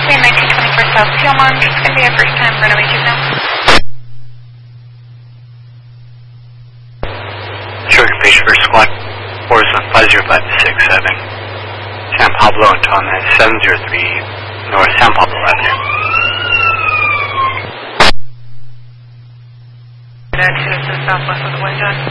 between 1924 South Peelmont. It's going to be a first time runaway signal. Short patient for squad 4150567. San Pablo and Thomas 703 North San Pablo Avenue. 2 to the southwest of the wind, John.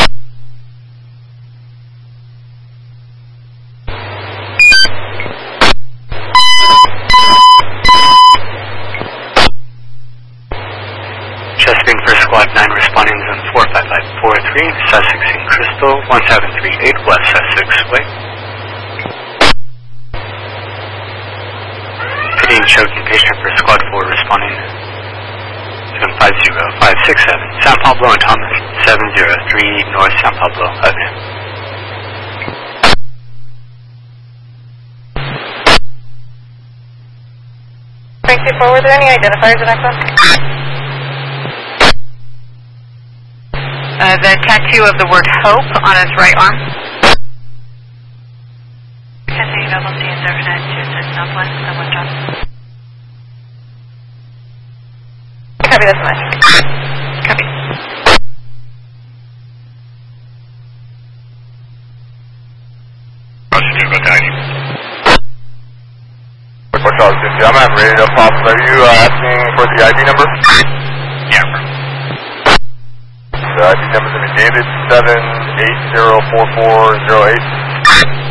Chesapeake for squad 9 responding to 45543 Sussex and Crystal 1738 West Sussex Way. Feeding choking patient for squad 4 responding 750567 San Pablo and Thomas 703 North San Pablo Avenue. Thank you. Were there any identifiers in that one? The tattoo of the word hope on his right arm. Continue to level C 792 southwest of the wind, John. Copy, that's much. Copy. Roger, 2, go to ID. I'm ready to pop. Are you asking for the ID number? Yeah, bro. The ID number is going to be David 7804408.